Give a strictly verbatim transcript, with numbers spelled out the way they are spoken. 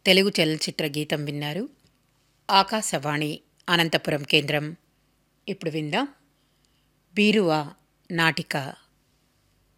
తెలుగు చలనచిత్ర గీతం విన్నారు. ఆకాశవాణి అనంతపురం కేంద్రం. ఇప్పుడు విందాం బీరువా నాటిక.